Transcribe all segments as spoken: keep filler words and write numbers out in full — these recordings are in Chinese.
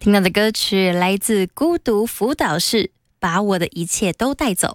听到的歌曲来自孤独辅导室，把我的一切都带走。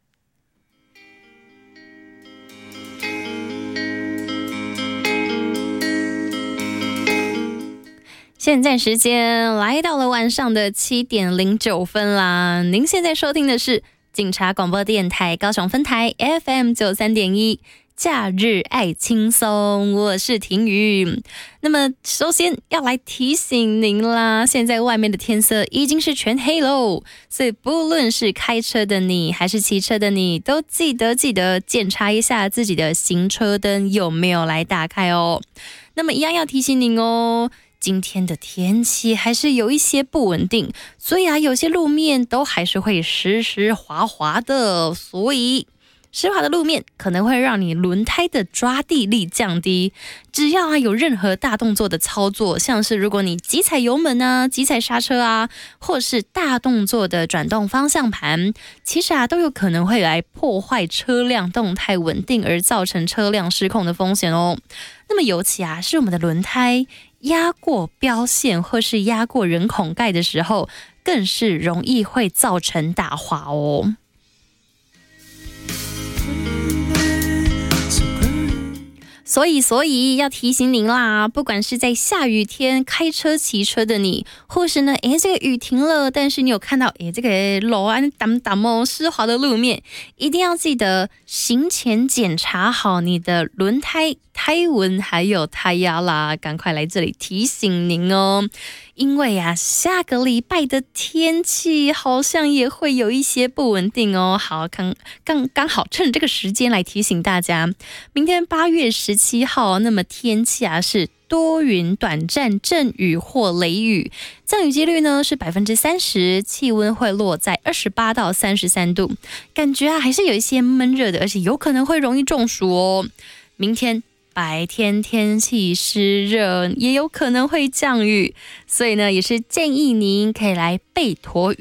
现在时间来到了晚上的七点零九分啦，您现在收听的是警察广播电台高雄分台 F M 九三点一。假日爱轻松，我是婷瑜。那么首先要来提醒您啦，现在外面的天色已经是全黑喽，所以不论是开车的你还是骑车的你，都记得记得检查一下自己的行车灯有没有来打开哦。那么一样要提醒您哦，今天的天气还是有一些不稳定，所以啊，有些路面都还是会湿湿滑滑的，所以湿滑的路面可能会让你轮胎的抓地力降低。只要啊有任何大动作的操作，像是如果你急踩油门啊、急踩刹车啊，或是大动作的转动方向盘，其实啊都有可能会来破坏车辆动态稳定，而造成车辆失控的风险哦。那么尤其啊是我们的轮胎压过标线或是压过人孔盖的时候，更是容易会造成打滑哦。所以，所以要提醒您啦，不管是在下雨天开车、骑车的你，或是呢，诶，这个雨停了，但是你有看到，诶，这个路啊，淡淡哦，湿滑的路面，一定要记得行前检查好你的轮胎、胎纹还有胎压啦，赶快来这里提醒您哦。因为啊，下个礼拜的天气好像也会有一些不稳定哦。好，刚刚刚好趁这个时间来提醒大家，明天八月十七号，那么天气啊是多云短暂阵雨或雷雨，降雨几率呢是百分之三十，气温会落在二十八到三十三度，感觉啊还是有一些闷热的，而且有可能会容易中暑哦。明天白天天气湿热，也有可能会降雨，所以呢，也是建议您可以来备妥